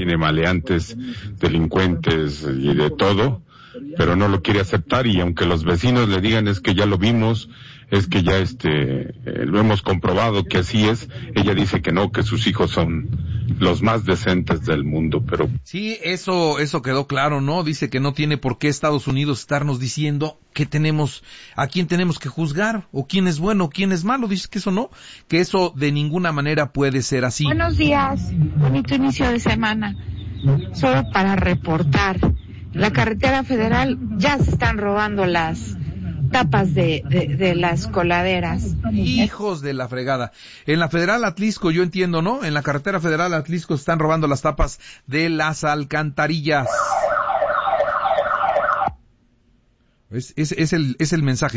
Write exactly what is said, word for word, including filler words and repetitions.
tiene maleantes, delincuentes y de todo, pero no lo quiere aceptar, y aunque los vecinos le digan es que ya lo vimos, es que ya este eh, lo hemos comprobado que así es, ella dice que no, que sus hijos son los más decentes del mundo. Pero sí, eso eso quedó claro, ¿no? Dice que no tiene por qué Estados Unidos estarnos diciendo que tenemos, a quién tenemos que juzgar, o quién es bueno, o quién es malo. Dice que eso no, que eso de ninguna manera puede ser así. Buenos días, bonito inicio de semana. Solo para reportar, la carretera federal ya se están robando las tapas de, de, de las coladeras. Hijos de la fregada. En la Federal Atlisco, yo entiendo, ¿no? En la carretera Federal Atlisco están robando las tapas de las alcantarillas. Es, es, es el, es el mensaje.